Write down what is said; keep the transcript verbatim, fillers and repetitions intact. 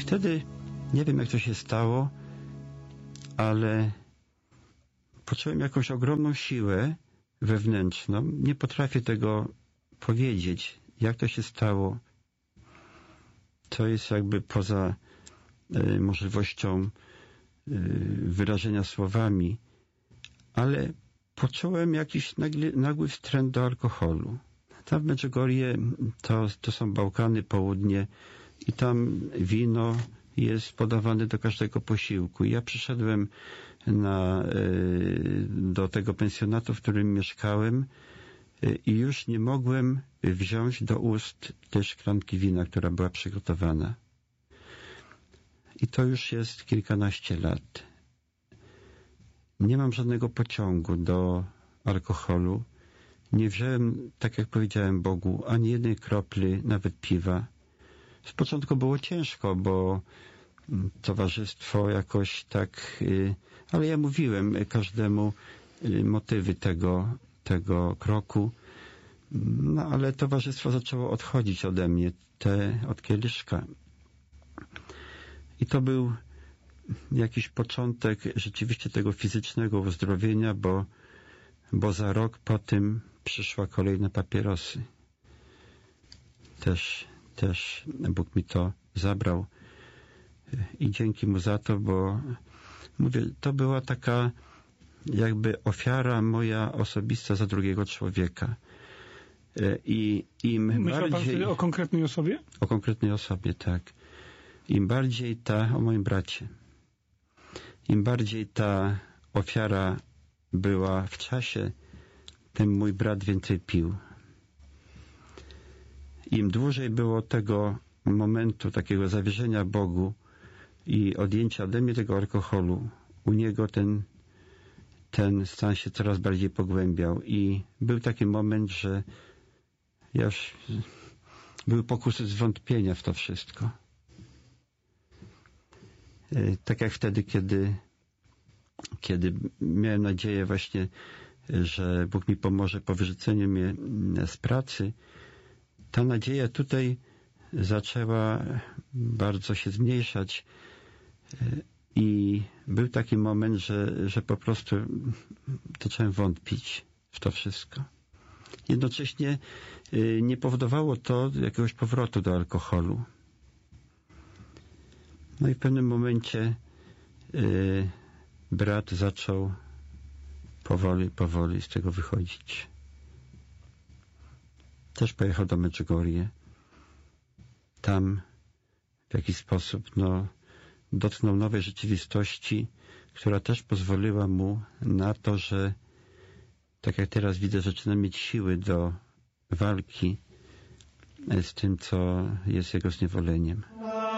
wtedy nie wiem, jak to się stało, ale poczułem jakąś ogromną siłę wewnętrzną. Nie potrafię tego powiedzieć, jak to się stało. To jest jakby poza y, możliwością y, wyrażenia słowami, ale poczułem jakiś nagły, nagły wstręt do alkoholu. Tam w Medjugorje to, to są Bałkany, południe i tam wino jest podawane do każdego posiłku. Ja przyszedłem na, y, do tego pensjonatu, w którym mieszkałem y, i już nie mogłem wziąć do ust tej szklanki wina, która była przygotowana. I to już jest kilkanaście lat. Nie mam żadnego pociągu do alkoholu. Nie wziąłem, tak jak powiedziałem Bogu, ani jednej kropli, nawet piwa. Z początku było ciężko, bo towarzystwo jakoś tak, ale ja mówiłem każdemu motywy tego, tego kroku. No ale towarzystwo zaczęło odchodzić ode mnie, te od kieliszka. I to był jakiś początek rzeczywiście tego fizycznego uzdrowienia, bo, bo za rok po tym przyszła kolejne papierosy. Też, też Bóg mi to zabrał i dzięki Mu za to, bo mówię, to była taka jakby ofiara moja osobista za drugiego człowieka. I im Myślał bardziej... pan o konkretnej osobie? O konkretnej osobie, tak. Im bardziej ta, o moim bracie, im bardziej ta ofiara była w czasie, tym mój brat więcej pił. Im dłużej było tego momentu, takiego zawierzenia Bogu i odjęcia ode mnie tego alkoholu, u niego ten, ten stan się coraz bardziej pogłębiał i był taki moment, że ja już były pokusy zwątpienia w to wszystko. Tak jak wtedy, kiedy, kiedy miałem nadzieję właśnie, że Bóg mi pomoże po wyrzuceniu mnie z pracy, ta nadzieja tutaj zaczęła bardzo się zmniejszać i był taki moment, że, że po prostu zacząłem wątpić w to wszystko. Jednocześnie nie powodowało to jakiegoś powrotu do alkoholu. No i w pewnym momencie yy, brat zaczął powoli, powoli z tego wychodzić. Też pojechał do Medjugorje. Tam w jakiś sposób no, dotknął nowej rzeczywistości, która też pozwoliła mu na to, że tak jak teraz widzę, zaczyna mieć siły do walki z tym, co jest jego zniewoleniem.